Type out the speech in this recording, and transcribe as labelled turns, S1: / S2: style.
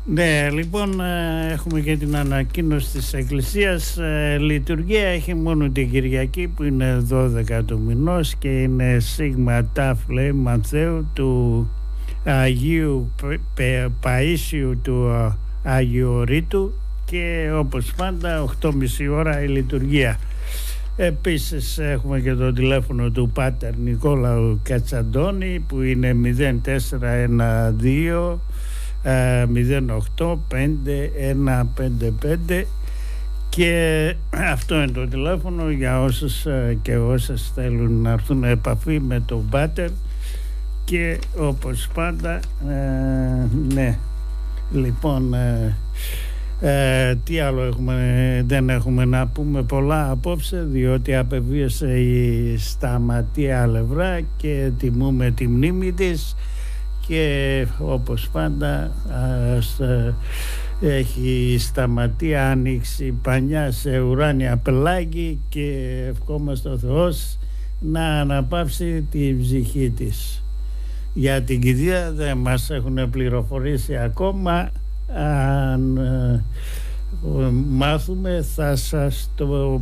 S1: Ναι, λοιπόν, έχουμε και την ανακοίνωση της Εκκλησίας. Λειτουργία έχει μόνο την Κυριακή που είναι 12 του μηνός και είναι Σίγμα Ταφ λέει Μαθαίου του Αγίου Παΐσιου του Αγίου Ρήτου, και όπως πάντα 8.30 ώρα η λειτουργία. Επίσης έχουμε και το τηλέφωνο του Πάτερ Νικόλαου Κατσαντώνη που είναι 0412 08 5155, και αυτό είναι το τηλέφωνο για όσους και όσες θέλουν να έρθουν σε επαφή με τον Πάτερ. Και όπως πάντα ναι, λοιπόν, τι άλλο έχουμε? Δεν έχουμε να πούμε πολλά απόψε, διότι απεβίωσε η Σταματία Αλευρά και τιμούμε τη μνήμη της. Και όπως πάντα έχει Σταματία ανοίξει πανιά σε ουράνια πελάγη, και ευχόμαστε ο Θεός να αναπαύσει τη ψυχή της. Για την κηδεία δεν μας έχουν πληροφορήσει ακόμα. Αν μάθουμε θα σας το